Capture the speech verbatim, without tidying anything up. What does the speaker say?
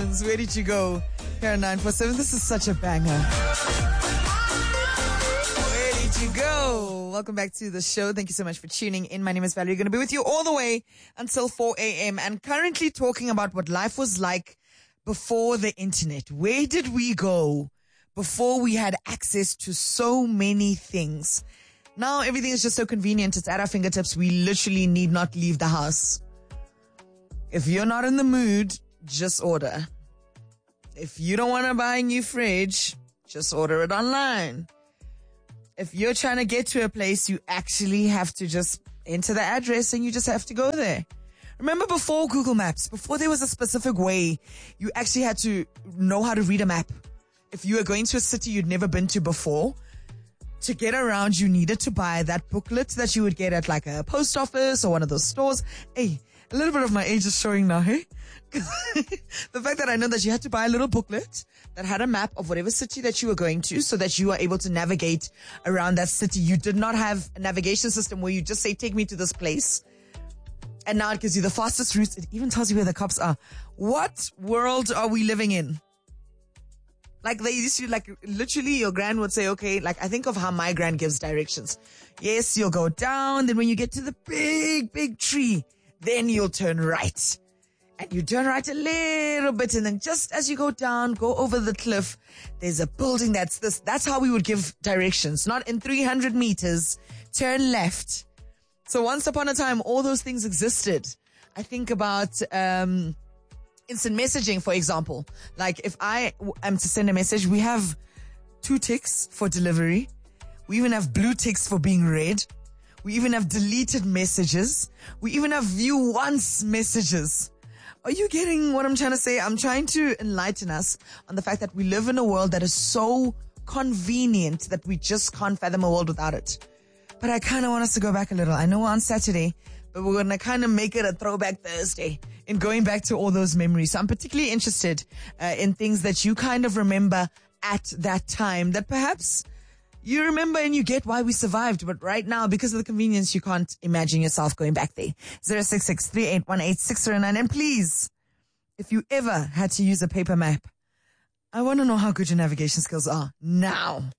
Directions, Where Did You Go? Here at nine four seven. This is such a banger. Where did you go? Welcome back to the show. Thank you so much for tuning in. My name is Valerie. Going to be with you all the way until four a.m. and currently talking about what life was like before the internet. Where did we go before we had access to so many things? Now everything is just so convenient. It's at our fingertips. We literally need not leave the house. If you're not in the mood, just order. If you don't want to buy a new fridge, just order it online. If you're trying to get to a place, you actually have to just enter the address and you just have to go there. Remember before Google Maps, before there was a specific way, you actually had to know how to read a map. If you were going to a city you'd never been to before, to get around, you needed to buy that booklet that you would get at like a post office or one of those stores. Hey, a little bit of my age is showing now, hey? The fact that I know that you had to buy a little booklet that had a map of whatever city that you were going to so that you are able to navigate around that city. You did not have a navigation system where you just say, take me to this place. And now it gives you the fastest routes. It even tells you where the cops are. What world are we living in? Like they used to, like literally your grand would say, okay, like I think of how my grand gives directions. Yes, you'll go down. Then when you get to the big, big tree, then you'll turn right. And you turn right a little bit. And then just as you go down, go over the cliff, there's a building that's this. That's how we would give directions. Not in three hundred meters, turn left. So once upon a time, all those things existed. I think about, um, instant messaging, for example. Like if I am to send a message, we have two ticks for delivery. We even have blue ticks for being read. We even have deleted messages. We even have view once messages. Are you getting what I'm trying to say? I'm trying to enlighten us on the fact that we live in a world that is so convenient that we just can't fathom a world without it. But I kind of want us to go back a little. I know we're on Saturday, but we're going to kind of make it a throwback Thursday in going back to all those memories. So I'm particularly interested uh, in things that you kind of remember at that time that perhaps you remember and you get why we survived. But right now, because of the convenience, you can't imagine yourself going back there. zero six six, three eight one, eight six zero nine. And please, if you ever had to use a paper map, I want to know how good your navigation skills are now.